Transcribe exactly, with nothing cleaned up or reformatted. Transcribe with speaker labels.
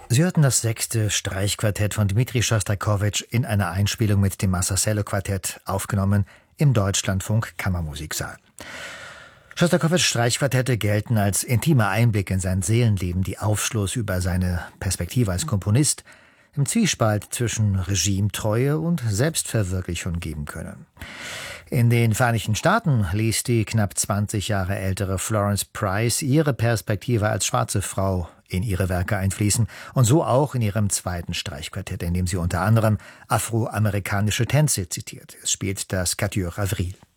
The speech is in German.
Speaker 1: Sie hörten das sechste Streichquartett von Dmitri Schostakowitsch in einer Einspielung mit dem Massacello-Quartett, aufgenommen im Deutschlandfunk Kammermusiksaal. Schostakowitschs Streichquartette gelten als intimer Einblick in sein Seelenleben, die Aufschluss über seine Perspektive als Komponist im Zwiespalt zwischen Regimetreue und Selbstverwirklichung geben können. In den Vereinigten Staaten ließ die knapp zwanzig Jahre ältere Florence Price ihre Perspektive als schwarze Frau in ihre Werke einfließen und so auch in ihrem zweiten Streichquartett, in dem sie unter anderem afroamerikanische Tänze zitiert. Es spielt das Quatuor Avril.